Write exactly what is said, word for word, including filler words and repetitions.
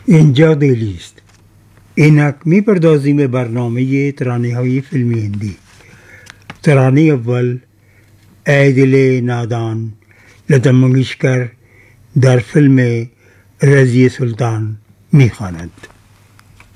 اینجا دلی است. اینک میپردازیم به برنامه ترانه های فیلمی هندی. ترانه اول ای دل نادان لتا منگیشکر در فیلم رضی سلطان میخواند.